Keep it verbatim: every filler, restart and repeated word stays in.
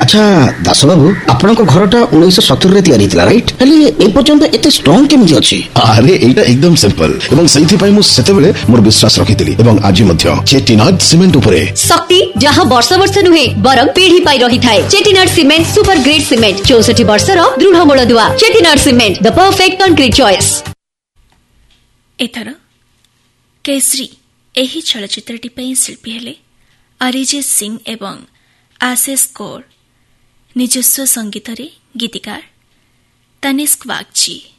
अच्छा दास बाबू आपनक घरटा उन्नीस सत्तर रे तयारी थिला राइट हेले ए पर्यंत एते स्ट्रांग केमि अछि? अरे एटा एकदम सिंपल एवं सही पई मु सेतेबेले मोर विश्वास रखितिली एवं आज मध्य चेटिनाड सीमेंट उपरे शक्ति जहां वर्ष वर्ष नुहे बरम पीढ़ी पाई रही थाए। Chettinad cement super grade cement चौसठ वर्ष रो दृढ़ मूलदुआ। Chettinad cement the perfect concrete choice. एथर केसरी एही चलचित्रटी पई शिल्पी हेले अरिजीत सिंह एवं आशीष कौर। निजस्व संगीत रे गीतिकार तनिष्क वागची।